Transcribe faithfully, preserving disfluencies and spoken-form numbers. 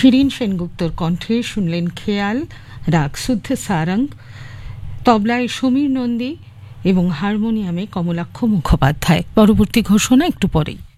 শিরিন সেনগুপ্তর কণ্ঠে শুনলেন খেয়াল, রাগ শুদ্ধ সারং, তবলায় সমীর নন্দী এবং হারমোনিয়ামে কমলাক্ষ মুখোপাধ্যায়। পরবর্তী ঘোষণা একটু পরেই।